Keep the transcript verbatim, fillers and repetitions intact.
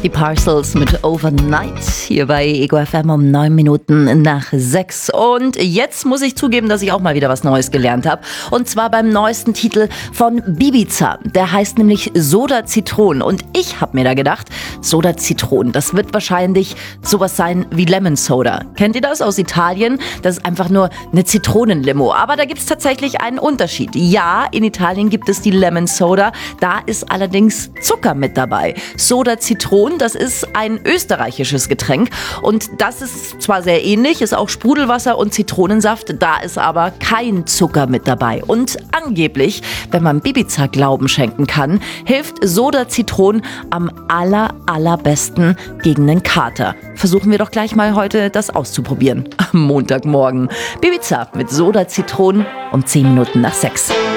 Die Parcels mit Overnight hier bei Ego F M um neun Minuten nach sechs. Und jetzt muss ich zugeben, dass ich auch mal wieder was Neues gelernt habe. Und zwar beim neuesten Titel von Bibiza. Der heißt nämlich Soda Zitron. Und ich habe mir da gedacht, Soda Zitron, das wird wahrscheinlich sowas sein wie Lemon Soda. Kennt ihr das aus Italien? Das ist einfach nur eine Zitronenlimo. Aber da gibt es tatsächlich einen Unterschied. Ja, in Italien gibt es die Lemon Soda. Da ist allerdings Zucker mit dabei. Soda Zitron, das ist ein österreichisches Getränk und das ist zwar sehr ähnlich, ist auch Sprudelwasser und Zitronensaft, da ist aber kein Zucker mit dabei. Und angeblich, wenn man Bibiza Glauben schenken kann, hilft Soda Zitron am aller, allerbesten gegen den Kater. Versuchen wir doch gleich mal heute das auszuprobieren. Am Montagmorgen. Bibiza mit Soda Zitron um zehn Minuten nach sechs.